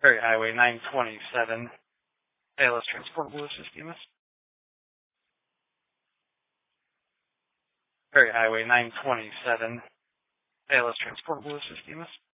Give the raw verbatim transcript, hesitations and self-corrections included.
Ferry Highway nine twenty-seven, A L S Transport Blue Systems. Ferry Highway nine twenty-seven, A L S Transport Blue Systems.